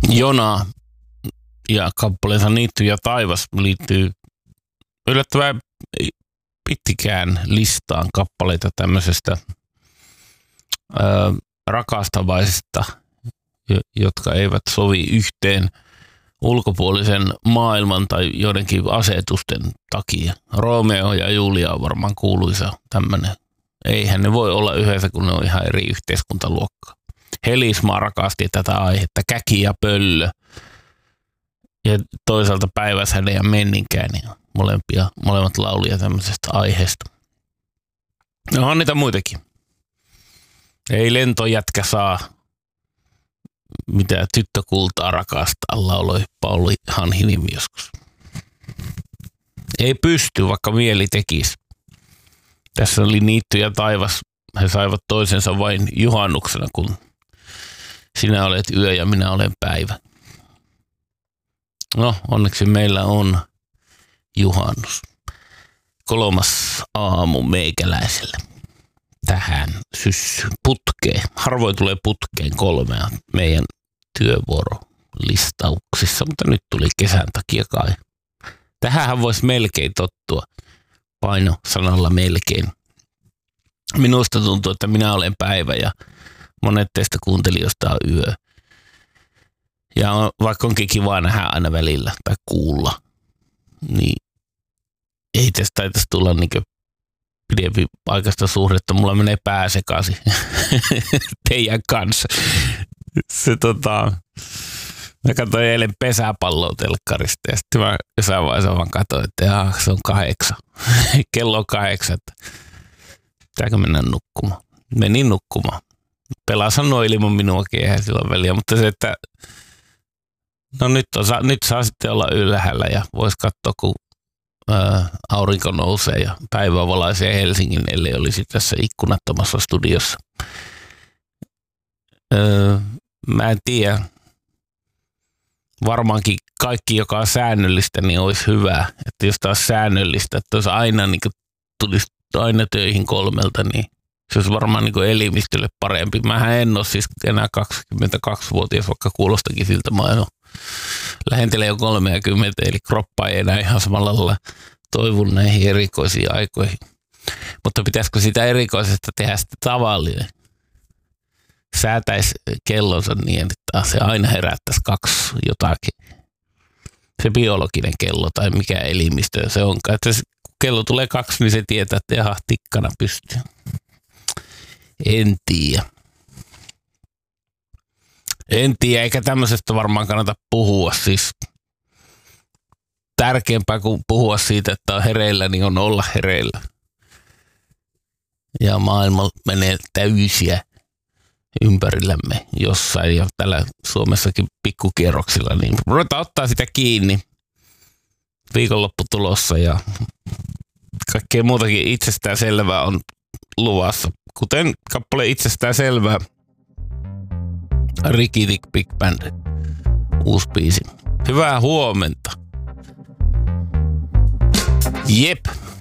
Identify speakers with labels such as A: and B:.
A: Jona ja kappaleensa Niitty ja taivas liittyy yllättävän pitkään listaan kappaleita tämmöisestä rakastavaisista, jotka eivät sovi yhteen ulkopuolisen maailman tai joidenkin asetusten takia. Romeo ja Julia on varmaan kuuluisa tämmöinen. Eihän ne voi olla yhdessä, kun ne on ihan eri yhteiskuntaluokkaa. Helismaa rakasti tätä aihetta, Käki ja Pöllö. Ja toisaalta Päiväsäde ja Menninkäinen, molemmat laulia tämmöisestä aiheesta. No on niitä muitakin. Ei lentojätkä saa mitä tyttökultaa rakastaa, lauloi Pauli Hanhinimi joskus. Ei pysty, vaikka mieli tekisi. Tässä oli Niitty ja taivas. He saivat toisensa vain juhannuksena, kun sinä olet yö ja minä olen päivä. No, onneksi meillä on juhannus. 3. aamu meikäläiselle. Tähän putkeen. Harvoin tulee putkeen 3 meidän työvuorolistauksissa, mutta nyt tuli kesän takia kai. Tähänhän voisi melkein tottua. Paino sanalla melkein. Minusta tuntuu, että minä olen päivä ja monet teistä kuuntelijoista on yö. Ja vaikka onkin kiva nähdä aina välillä tai kuulla, niin ei tästä taitaisi tulla niin pidempi aikaista suhdetta. Mulla menee pää sekaisin teidän kanssa. Mä katsoin eilen pesäpalloa telkkarista ja sitten mä jossain vaiheessa vaan katsoin, että se on 8. Kello on 8. Pitääkö mennä nukkumaan? Menin nukkumaan. Pelaa sanoi ilman minuakin, eihän silloin väliä, mutta se, että no nyt saa sitten olla ylhäällä ja voisi katsoa, kun aurinko nousee ja päivä valaisee Helsingin, ellei olisi tässä ikkunattomassa studiossa. Mä en tiedä. Varmaankin kaikki, joka on säännöllistä, niin olisi hyvä. Että jos taas säännöllistä, että jos aina niin tulisi aina töihin 3, niin se olisi varmaan niin elimistölle parempi. Mähän en ole siis enää 22-vuotias, vaikka kuulostakin siltä maailmaa. Lähentelee jo 30, eli kroppa ei enää ihan samalla lailla toivu näihin erikoisiin aikoihin. Mutta pitäisikö sitä erikoisesta tehdä sitten tavallinen? Säätäisi kellonsa niin, että se aina herättäisi 2 jotakin. Se biologinen kello tai mikä elimistö se onkaan. Että kun kello tulee 2, niin se tietää, että jaha, tikkana pystyy. En tiedä. Eikä tämmöisestä varmaan kannata puhua. Siis tärkeämpää kuin puhua siitä, että on hereillä, niin on olla hereillä. Ja maailma menee täysiä ympärillämme jossain ja täällä Suomessakin pikkukierroksilla, niin ruvetaan ottaa sitä kiinni. Viikonloppu tulossa ja kaikkea muutakin itsestäänselvää on luvassa. Kuten kappale itsestäänselvää. Ricky Dick Big Band, uusi biisi. Hyvää huomenta. Jep.